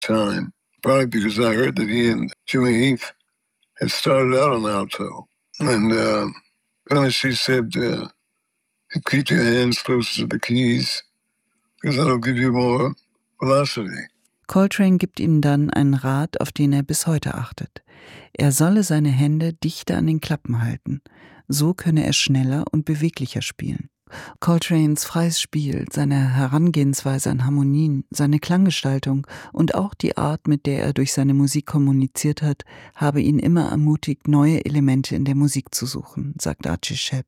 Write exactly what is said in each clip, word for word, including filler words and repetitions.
time, probably because I heard that he and Jimmy Heath had started out on alto. And uh, finally she said, uh, keep your hands close to the keys, because that'll give you more velocity. Coltrane gibt ihm dann einen Rat, auf den er bis heute achtet. Er solle seine Hände dichter an den Klappen halten. So könne er schneller und beweglicher spielen. Coltranes freies Spiel, seine Herangehensweise an Harmonien, seine Klanggestaltung und auch die Art, mit der er durch seine Musik kommuniziert hat, habe ihn immer ermutigt, neue Elemente in der Musik zu suchen, sagt Archie Shepp.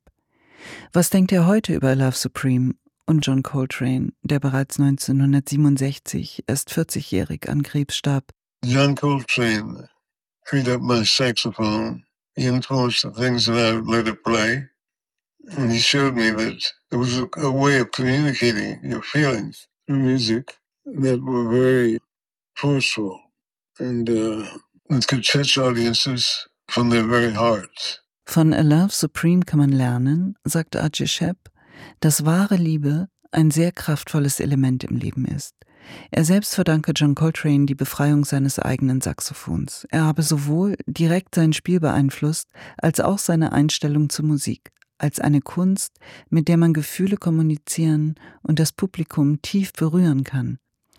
Was denkt er heute über Love Supreme und John Coltrane, der bereits neunzehnhundertsiebenundsechzig, erst vierzigjährig an Krebs starb? John Coltrane freed up my saxophone. He influenced the things that I let it play. And he showed me that there was a, a way of communicating your feelings through music that were very forceful and uh, that could touch audiences from their very hearts. Von A Love Supreme kann man lernen, sagt Archie Shepp, dass wahre Liebe ein sehr kraftvolles Element im Leben ist. Er selbst verdanke John Coltrane die Befreiung seines eigenen Saxophons. Er habe sowohl direkt sein Spiel beeinflusst, als auch seine Einstellung zur Musik, als eine Kunst, mit der man Gefühle kommunizieren und das Publikum tief berühren kann.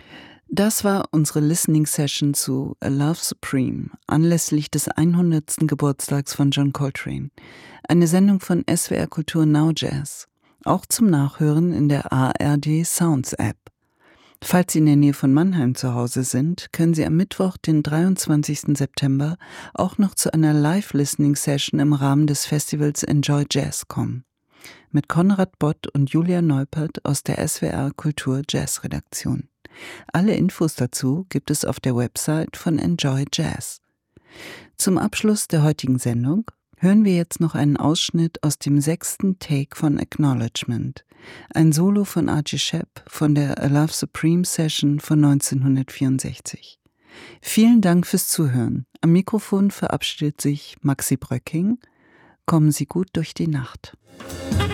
Das war unsere Listening Session zu A Love Supreme anlässlich des hundertsten Geburtstags von John Coltrane. Eine Sendung von S W R Kultur Now Jazz, auch zum Nachhören in der A R D Sounds App. Falls Sie in der Nähe von Mannheim zu Hause sind, können Sie am Mittwoch, den dreiundzwanzigsten September, auch noch zu einer Live-Listening-Session im Rahmen des Festivals Enjoy Jazz kommen. Mit Konrad Bott und Julia Neupert aus der S W R Kultur Jazz-Redaktion. Alle Infos dazu gibt es auf der Website von Enjoy Jazz. Zum Abschluss der heutigen Sendung hören wir jetzt noch einen Ausschnitt aus dem sechsten Take von Acknowledgement, ein Solo von Archie Shepp von der A Love Supreme Session von neunzehnhundertvierundsechzig. Vielen Dank fürs Zuhören. Am Mikrofon verabschiedet sich Maxi Bröcking. Kommen Sie gut durch die Nacht.